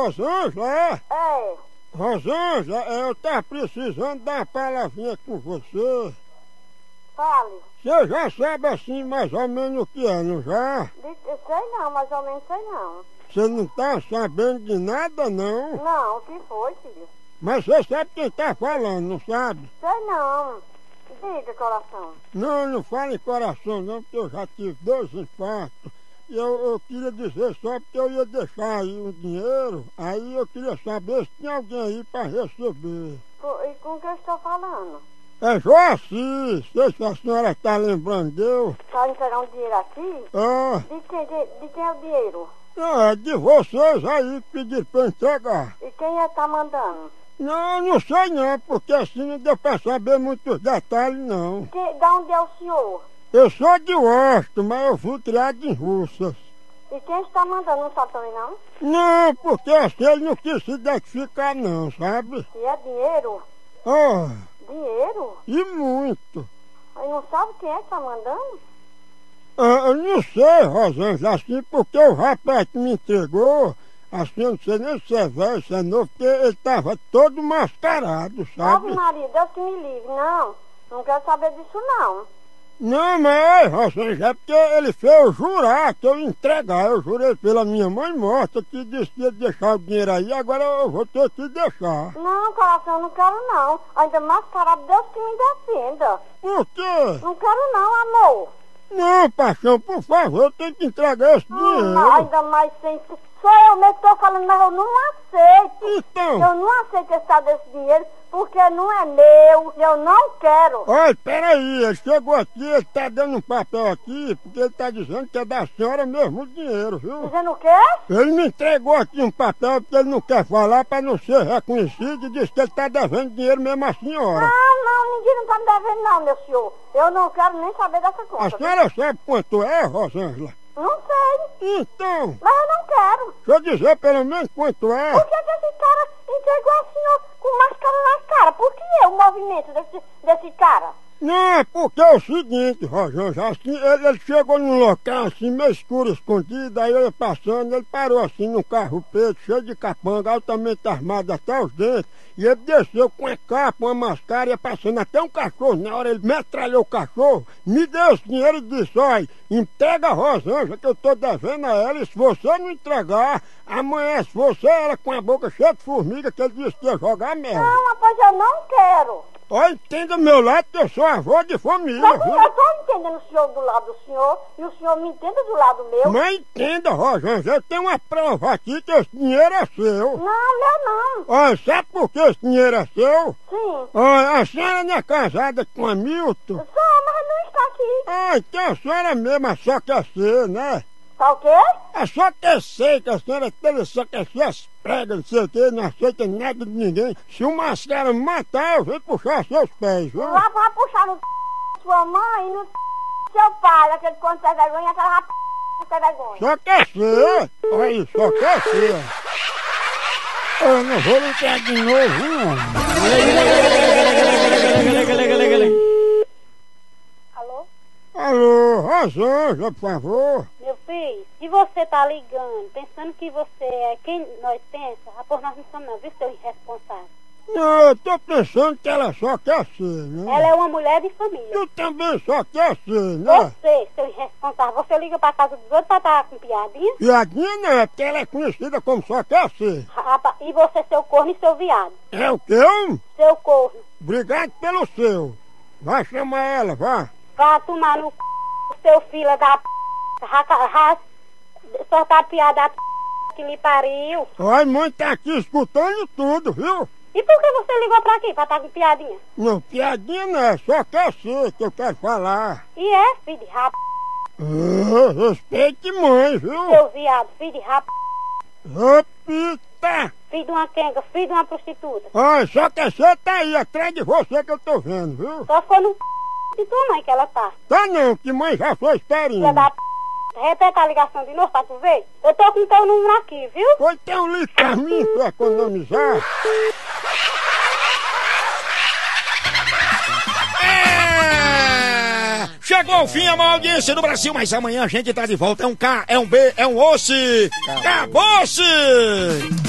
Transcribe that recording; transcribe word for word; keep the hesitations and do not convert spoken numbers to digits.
Rosângela, é? É. Rosângela, eu tava precisando dar uma palavrinha com você. Fale. Você já sabe assim mais ou menos o que é, não já? De- eu sei não, mais ou menos sei não. Você não tá sabendo de nada, não? Não, o que foi, filho? Mas você sabe quem tá falando, não sabe? Sei não. Diga, coração. Não, não fala em coração não, porque eu já tive dois infartos. E eu, eu queria dizer só porque eu ia deixar aí um dinheiro, aí eu queria saber se tinha alguém aí para receber. Co- E com que eu estou falando? É Joaci, sei se a senhora está lembrando de eu. Tá entregando dinheiro aqui? Ah, De quem, de, de quem é o dinheiro? não, é de vocês aí que pediram para entregar. E quem é que tá mandando? Não, não sei não, porque assim não deu para saber muitos detalhes não. Que, da onde é o senhor? Eu sou de Washington, mas eu fui criado em Russas. E quem está mandando não sabe também não? Não, porque assim ele não quis se identificar não, sabe? E é dinheiro? Ah, Dinheiro? e muito. Aí não sabe quem é que tá mandando? Ah, eu não sei, Rosângela, assim, porque o rapaz que me entregou, assim, eu não sei nem se é velho, se é novo, porque ele tava todo mascarado, Ave sabe? Maria, Deus que me livre. Não, não quero saber disso não. Não, mas, Rosângela, é porque ele fez eu jurar que eu ia entregar. Eu jurei pela minha mãe morta que disse que ia deixar o dinheiro aí, agora eu vou ter que deixar. Não, coração, não quero não. Ainda mais, cara, Deus que me defenda. Por quê? Não quero não, amor. Não, paixão, por favor, eu tenho que entregar esse Hum, dinheiro. ainda mais sem... Sou eu mesmo que estou falando, mas eu não aceito. Então, Eu não aceito esse desse dinheiro porque não é meu. Eu não quero. olha, peraí, ele chegou aqui, ele tá dando um papel aqui, porque ele tá dizendo que é da senhora mesmo o dinheiro, viu? Dizendo o quê? Ele me entregou aqui um papel porque ele não quer falar pra não ser reconhecido e disse que ele tá devendo dinheiro mesmo à senhora. Não, não, ninguém não tá me devendo não, meu senhor. Eu não quero nem saber dessa A conta. senhora sabe quanto é, Rosângela? Não sei, Então, mas eu não quero. deixa eu dizer pelo menos quanto é. Por que, que esse cara entregou a senhor com máscara na cara? Por que é o movimento desse, desse cara? Não, é porque é o seguinte, Rosângela, assim, ele, ele chegou num local assim, meio escuro, escondido, aí eu ia passando, ele parou assim num carro preto, cheio de capanga, altamente armado até os dentes, e ele desceu com a capa, uma máscara, ia passando até um cachorro, na hora ele metralhou o cachorro, me deu esse dinheiro e disse, olha, entrega a Rosângela que eu tô devendo a ela, e se você não entregar, amanhã se você ela com a boca cheia de formiga, que ele disse que ia jogar mel. Não, mas pois eu não quero. Olha, entenda meu lado que eu sou avô de família, Mas viu? eu estou entendendo o senhor do lado do senhor e o senhor me entende do lado meu. Mas entenda, Rosângela, eu tenho uma prova aqui que esse dinheiro é seu. Não, meu não. Olha, sabe por que esse dinheiro é seu? Sim. Olha, a senhora não é casada com Hamilton? Só, mas não está aqui. Ah, então a senhora mesma só quer ser, né? Tá o quê? É só quer ser, que a senhora teve só quer ser as pregas, não sei o quê, não aceita nada de ninguém. Se o mascara me matar, eu vou puxar seus pés, viu? Lá vai puxar no sua mãe e no seu pai, aquele quanto tem vergonha, aquela rap que tem vergonha. Só quer ser. Olha aí, só quer ser. Eu não vou ligar de novo, não. Alô? Alô, Rosângela, por favor. Meu filho, se você tá ligando, pensando que você é quem nós pensa, ah, por nós não somos não, viu, seu irresponsável? Não, eu tô pensando que ela só quer ser, né? Ela é uma mulher de família. Tu também só quer ser, né? Você, seu irresponsável, você liga pra casa dos outros pra estar com piadinha? Piadinha não, é porque ela é conhecida como só quer ser. Rapaz, e você, seu corno e seu viado? É o quê? Hum? Seu corno. Obrigado pelo seu. Vai chamar ela, vá. Vá tomar no c... seu filho da p... Raca, ra... soltar a piada da p... que lhe pariu. Ai, mãe tá aqui escutando tudo, viu? E por que você ligou pra aqui, pra estar com piadinha? Não, piadinha não é, só quer ser que eu quero falar. E é, filho de rap... Ah, respeite mãe, viu? seu viado, filho de rap... Repita! filho de uma quenga, filho de uma prostituta. Ai, só quer ser tá aí, atrás de você que eu tô vendo, viu? Só foi no c... de tua mãe que ela tá. Tá não, que mãe já foi esperinha. Filha da p... repete a ligação de novo pra tu ver. Eu tô com teu número aqui, viu? Foi ter um litro pra mim pra economizar. É! Chegou ao fim a maior audiência do Brasil, mas amanhã a gente tá de volta. É um K, é um B, é um osso. Acabou-se!